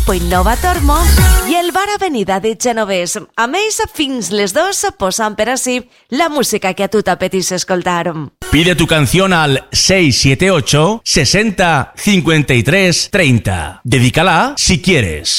107.9 a Tormo i el bar Avenida de Genovés. A més, fins les 2 posant per així la música que a tu t'apetís escoltar. Pide tu canción al 678 60 53 30. Dedícala si quieres.